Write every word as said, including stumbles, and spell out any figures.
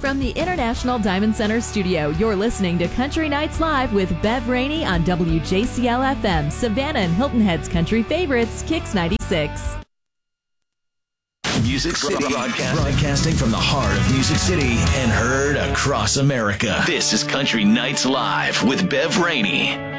From the International Diamond Center studio, you're listening to Country Nights Live with Bev Rainey on W J C L F M, Savannah and Hilton Head's country favorites, Kicks ninety-six. Music City broadcasting. broadcasting from the heart of Music City and heard across America. This is Country Nights Live with Bev Rainey.